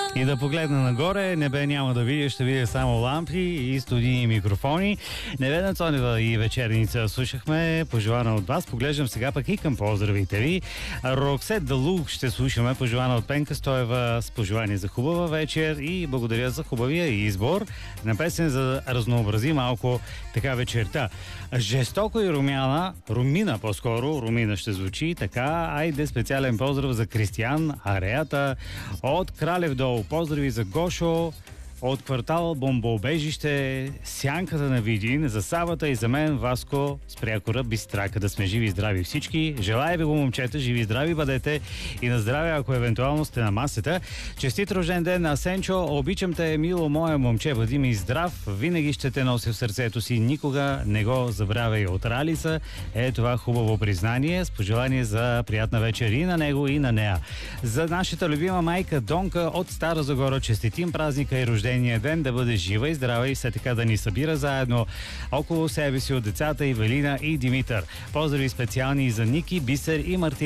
И да погледна нагоре, небе няма да видя, ще видя само лампи и студийни микрофони. Неведна Цонева и вечерница слушахме, пожелана от вас. Поглеждам сега пък и към поздравите ви. Роксет Далук ще слушаме, пожелана от Пенка Стоева с пожелание за хубава вечер и благодаря за хубавия избор на песен, за да разнообрази малко така вечерта. Жестоко и Румина по-скоро, Румина ще звучи така. Айде специален поздрав за Кристиян Ареята от Кралев дол. Поздрави за Гошо от квартал Бомбоубежище, Сянката на Видин, за Савата и за мен Васко с прякора Бистрака. Да сме живи и здрави всички. Желая ви го, момчета, живи и здрави бъдете и на здраве, ако евентуално сте на масата. Честит рожден ден на Сенчо, обичам те, мило мое момче, бъди ми здрав, винаги ще те нося в сърцето си, никога не го забравяй. От Ралица е това хубаво признание с пожелание за приятна вечер и на него, и на нея. За нашата любима майка Донка от Стара Загора, честитим празника и рождения ден, да бъде жива и здрава и все така да ни събира заедно около себе си от децата Ивелина и Димитър. Поздрави специални и за Ники, Бисер и Мартин.